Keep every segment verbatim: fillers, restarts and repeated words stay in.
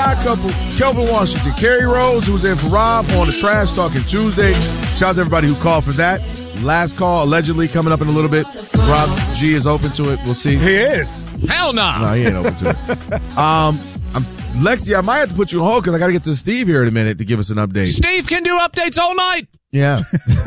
guy couple, Kelvin Washington, Kerry Rose, who was in for Rob on the Trash Talking Tuesday. Shout out to everybody who called for that. Last call, allegedly, coming up in a little bit. Rob G is open to it. We'll see. He is. Hell no. Nah. No, he ain't open to it. Um, I'm, Lexi, I might have to put you on hold because I got to get to Steve here in a minute to give us an update. Steve can do updates all night. Yeah.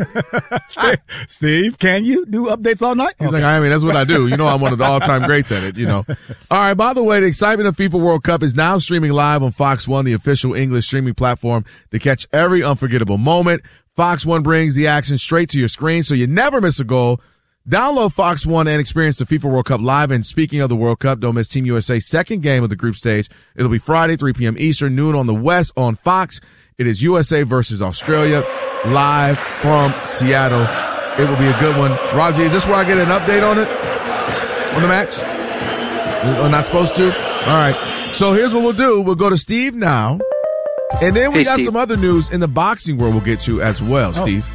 Steve, Steve, can you do updates all night? He's okay. like, I mean, that's what I do. You know, I'm one of the all-time greats at it, you know. All right, by the way, the excitement of FIFA World Cup is now streaming live on Fox One, the official English streaming platform to catch every unforgettable moment. Fox One brings the action straight to your screen so you never miss a goal. Download Fox One and experience the FIFA World Cup live. And speaking of the World Cup, don't miss Team U S A's second game of the group stage. It'll be Friday, three p.m. Eastern, noon on the West on Fox. It is U S A versus Australia, live from Seattle. It will be a good one. Roger, is this where I get an update on it? On the match? I'm not supposed to? All right. So here's what we'll do. We'll go to Steve now. And then we hey, got Steve. some other news in the boxing world we'll get to as well, Oh. Steve.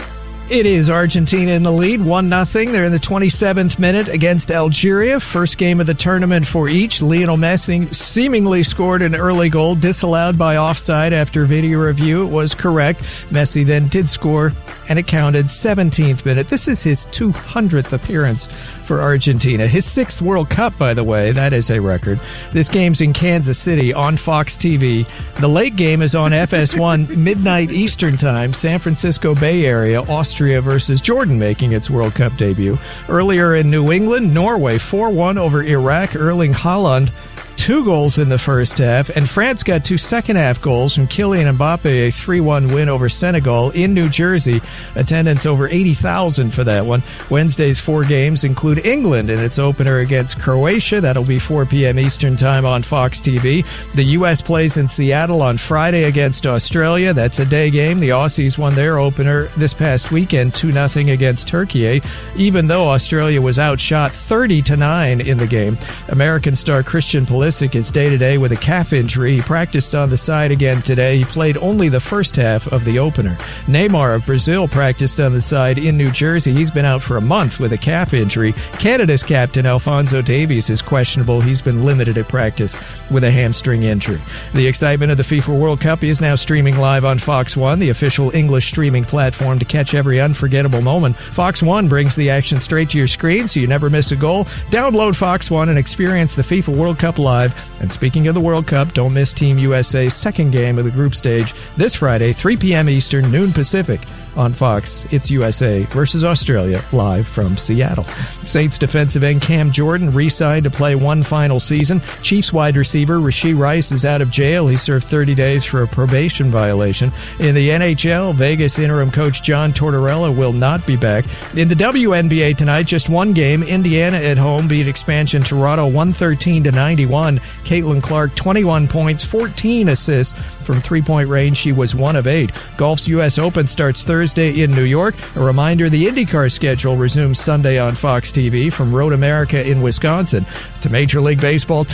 It is Argentina in the lead, one nothing. They're in the twenty-seventh minute against Algeria. First game of the tournament for each. Lionel Messi seemingly scored an early goal, disallowed by offside after video review. It was correct. Messi then did score, and it counted. seventeenth minute. This is his two hundredth appearance for Argentina. His sixth World Cup, by the way. That is a record. This game's in Kansas City on Fox T V. The late game is on F S one, midnight Eastern Time, San Francisco Bay Area, Austria versus Jordan making its World Cup debut. Earlier in New England, Norway four one over Iraq. Erling Haaland, two goals in the first half, and France got two second-half goals from Kylian Mbappe, a three one win over Senegal in New Jersey. Attendance over eighty thousand for that one. Wednesday's four games include England in its opener against Croatia. That'll be four p.m. Eastern Time on Fox T V. The U S plays in Seattle on Friday against Australia. That's a day game. The Aussies won their opener this past weekend, two nothing against Turkey, even though Australia was outshot thirty to nine in the game. American star Christian Pulisic is day-to-day with a calf injury. He practiced on the side again today. He played only the first half of the opener. Neymar of Brazil practiced on the side in New Jersey. He's been out for a month with a calf injury. Canada's captain Alphonso Davies is questionable. He's been limited at practice with a hamstring injury. The excitement of the FIFA World Cup is now streaming live on Fox One, the official English streaming platform to catch every unforgettable moment. Fox One brings the action straight to your screen so you never miss a goal. Download Fox One and experience the FIFA World Cup live. And speaking of the World Cup, don't miss Team U S A's second game of the group stage this Friday, three p.m. Eastern, noon Pacific. On Fox, it's U S A versus Australia, live from Seattle. Saints defensive end Cam Jordan re-signed to play one final season. Chiefs wide receiver Rashee Rice is out of jail. He served thirty days for a probation violation. In the N H L, Vegas interim coach John Tortorella will not be back. In the W N B A tonight, just one game. Indiana at home beat expansion Toronto one thirteen to ninety-one. Caitlin Clark, twenty-one points, fourteen assists from three-point range. She was one of eight. Golf's U S Open starts Thursday in New York. A reminder, the IndyCar schedule resumes Sunday on Fox T V from Road America in Wisconsin to Major League Baseball.